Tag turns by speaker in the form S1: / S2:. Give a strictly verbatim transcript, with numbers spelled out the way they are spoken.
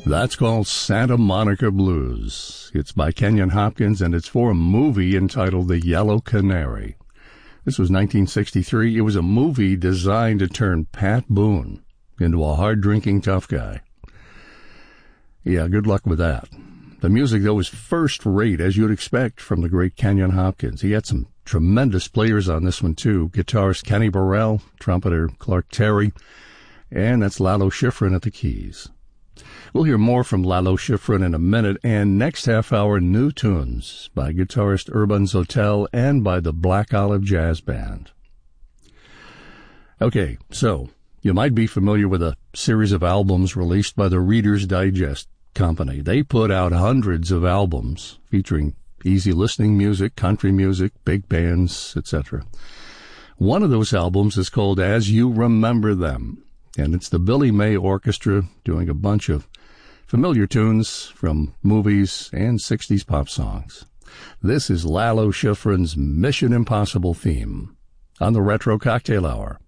S1: That's called Santa Monica Blues. It's by Kenyon Hopkins, and it's for a movie entitled The Yellow Canary. This was nineteen sixty-three. It was a movie designed to turn Pat Boone into a hard-drinking tough guy. Yeah, good luck with that. The music, though, was first-rate, as you'd expect from the great Kenyon Hopkins. He had some tremendous players on this one, too. Guitarist Kenny Burrell, trumpeter Clark Terry, and that's Lalo Schifrin at the keys. We'll hear more from Lalo Schifrin in a minute, and next half hour, new tunes by guitarist Urban Zotel and by the Black Olive Jazz Band. Okay, so you might be familiar with a series of albums released by the Reader's Digest Company. They put out hundreds of albums featuring easy listening music, country music, big bands, et cetera. One of those albums is called As You Remember Them, and it's the Billy May Orchestra doing a bunch of familiar tunes from movies and sixties pop songs. This is Lalo Schifrin's Mission Impossible theme on the Retro Cocktail Hour.